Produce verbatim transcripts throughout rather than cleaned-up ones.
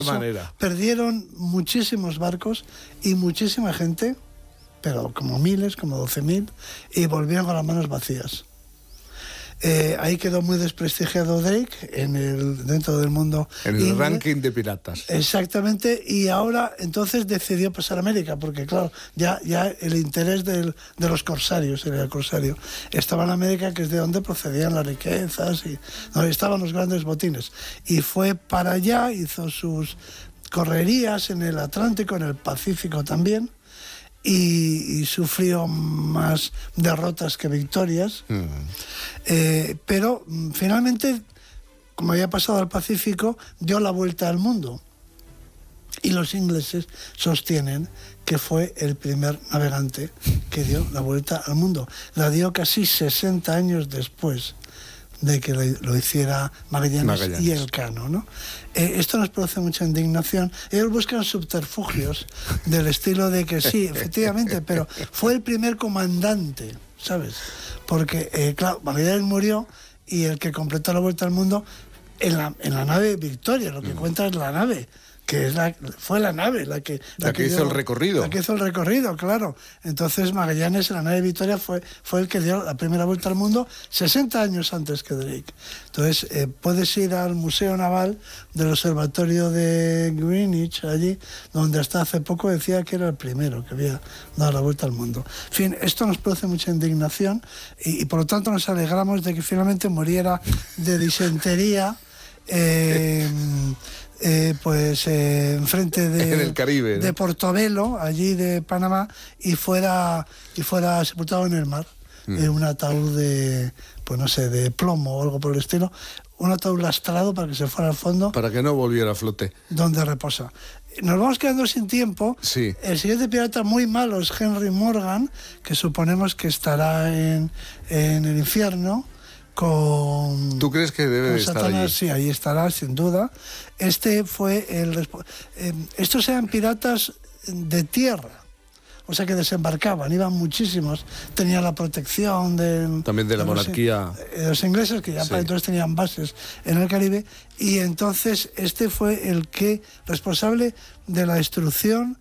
manera. Perdieron muchísimos barcos y muchísima gente, pero como miles, como doce mil, y volvieron con las manos vacías. Eh, ahí quedó muy desprestigiado Drake en el, dentro del mundo. En el inglés. ranking de piratas. Exactamente, y ahora entonces decidió pasar a América, porque claro, ya, ya el interés del, de los corsarios, era el corsario, estaba en América, que es de donde procedían las riquezas, y donde estaban los grandes botines. Y fue para allá, hizo sus correrías en el Atlántico, en el Pacífico también, Y, y sufrió más derrotas que victorias, mm. eh, pero finalmente, como había pasado al Pacífico, dio la vuelta al mundo, y los ingleses sostienen que fue el primer navegante que dio la vuelta al mundo. La dio casi sesenta años después de que lo hiciera Magallanes, Magallanes. y Elcano, ¿no? Eh, esto nos produce mucha indignación. Ellos buscan subterfugios del estilo de que sí, efectivamente, pero fue el primer comandante, ¿sabes? Porque, eh, claro, Magallanes murió y el que completó la vuelta al mundo en la, en la nave Victoria, lo que mm. cuenta es la nave, que es la, fue la nave la que, la la que, que hizo dio, el recorrido. La que hizo el recorrido, claro. Entonces Magallanes en la nave Victoria fue, fue el que dio la primera vuelta al mundo sesenta años antes que Drake. Entonces eh, puedes ir al Museo Naval del Observatorio de Greenwich, allí, donde hasta hace poco decía que era el primero que había dado la vuelta al mundo. En fin, esto nos produce mucha indignación y, y por lo tanto nos alegramos de que finalmente muriera de disentería. Eh, Eh, pues eh, enfrente de, en el Caribe, ¿no? de Portobelo, allí de Panamá, y fuera y fuera sepultado en el mar, mm. en un ataúd de, pues no sé, de plomo o algo por el estilo, un ataúd lastrado para que se fuera al fondo. Para que no volviera a flote. Donde reposa. Nos vamos quedando sin tiempo. Sí. El siguiente pirata muy malo es Henry Morgan, que suponemos que estará en, en el infierno. Con, ¿Tú crees que debe estar Satanás, allí? Sí, ahí estará, sin duda. Este fue el... Eh, estos eran piratas de tierra, o sea que desembarcaban, iban muchísimos, tenían la protección de... También de la de monarquía. Los, de los ingleses, que ya sí. para entonces tenían bases en el Caribe, y entonces este fue el que responsable de la destrucción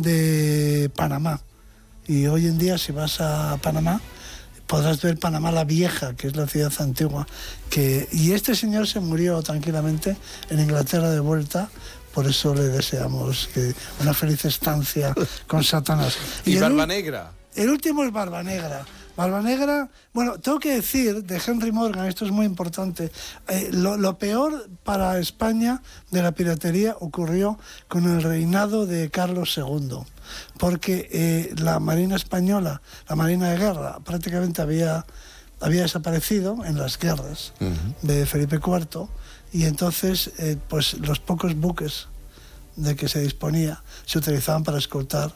de Panamá. Y hoy en día, si vas a Panamá, podrás ver Panamá la Vieja, que es la ciudad antigua. Que, y este señor se murió tranquilamente en Inglaterra de vuelta, por eso le deseamos que una feliz estancia con Satanás. ¿Y, y Barba el, Negra? El último es Barba Negra. Barba Negra, bueno, tengo que decir de Henry Morgan, esto es muy importante, eh, lo, lo peor para España de la piratería ocurrió con el reinado de Carlos segundo, porque eh, la Marina Española, la Marina de Guerra, prácticamente había, había desaparecido en las guerras uh-huh. de Felipe cuarto, y entonces eh, pues los pocos buques de que se disponía se utilizaban para escoltar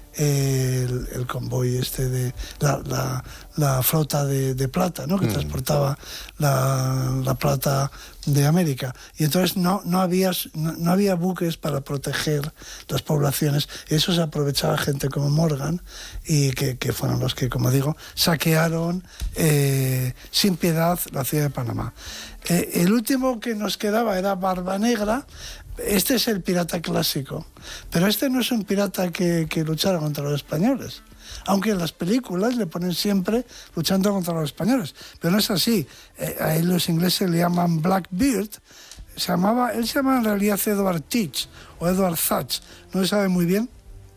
El, el convoy este de la, la, la flota de, de plata, ¿no? Que mm. transportaba la, la plata de América, y entonces no, no, había, no, no había buques para proteger las poblaciones. Eso se aprovechaba gente como Morgan, y que, que fueron los que, como digo, saquearon eh, sin piedad la ciudad de Panamá. Eh, el último que nos quedaba era Barba Negra. Este es el pirata clásico, pero este no es un pirata que, que luchara contra los españoles, aunque en las películas le ponen siempre luchando contra los españoles, pero no es así. Eh, a él los ingleses le llaman Blackbeard. Se llamaba, él se llamaba en realidad Edward Teach o Edward Thatch, no se sabe muy bien.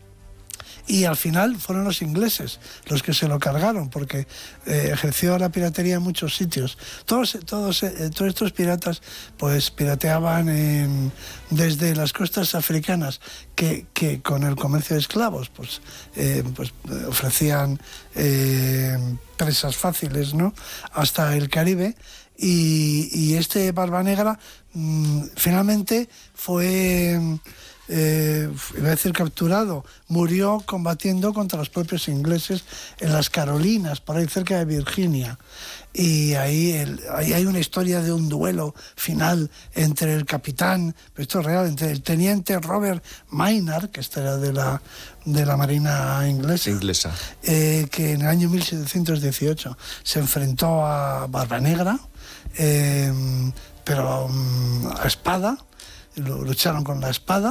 Y al final fueron los ingleses los que se lo cargaron, porque eh, ejerció la piratería en muchos sitios. Todos, todos, eh, todos estos piratas pues pirateaban en, desde las costas africanas, que, que con el comercio de esclavos pues, eh, pues ofrecían eh, presas fáciles, ¿no? Hasta el Caribe. Y, y este Barba Negra mmm, finalmente fue... Eh, iba a decir capturado, murió combatiendo contra los propios ingleses en las Carolinas, por ahí cerca de Virginia. Y ahí, el, ahí hay una historia de un duelo final entre el capitán, pero esto es real, entre el teniente Robert Maynard, que este era de la, de la Marina inglesa, inglesa. Eh, que en el año mil setecientos dieciocho se enfrentó a Barba Negra, eh, pero um, a espada. lucharon con la espada.